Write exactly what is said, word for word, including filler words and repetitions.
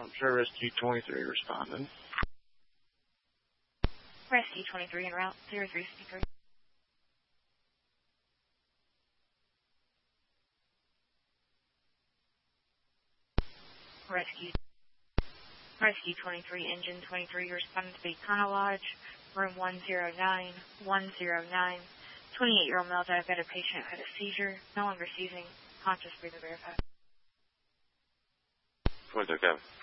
I'm sure Rescue twenty-three responding. Rescue twenty-three en route, zero three fifty-three. Rescue. Rescue twenty-three, Engine twenty-three, responding to the Colonel Lodge, room one zero nine, one zero nine. twenty-eight-year-old male diabetic patient had a seizure, no longer seizing, conscious breathing verified. twenty-two, Kevin.